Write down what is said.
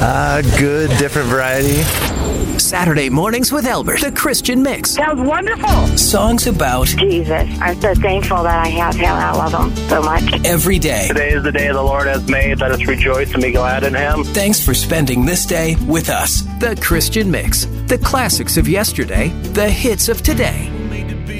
Good, different variety. Saturday mornings with Albert, the Christian Mix. Sounds wonderful. Songs about Jesus. I'm so thankful that I have him. I love him so much. every day. Today is the day the Lord has made. Let us rejoice and be glad in him. Thanks for spending this day with us. The Christian Mix. The classics of yesterday, the hits of today.